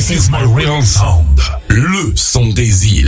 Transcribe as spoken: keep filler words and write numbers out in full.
This is my real sound. Le son des îles.